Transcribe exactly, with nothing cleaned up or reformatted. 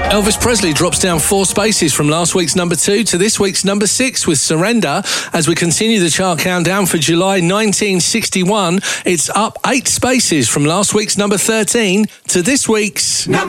Elvis Presley drops down four spaces from last week's number two to this week's number six with Surrender. As we continue the chart countdown for July nineteen sixty-one, it's up eight spaces from last week's number thirteen to this week's number